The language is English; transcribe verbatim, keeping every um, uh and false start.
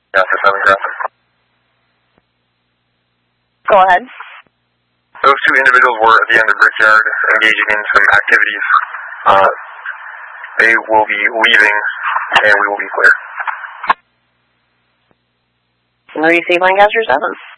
Lancaster seven, Graphic. Go ahead. Those two individuals were at the end of Brickyard engaging in some activities. Uh, they will be leaving, and we will be clear. Receive Lancaster seven.